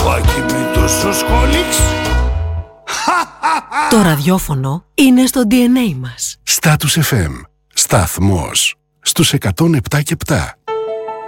Ο ακινήτος σχολίξ. Το ραδιόφωνο είναι στο DNA μας. Status FM. Σταθμός στους 107 και 7.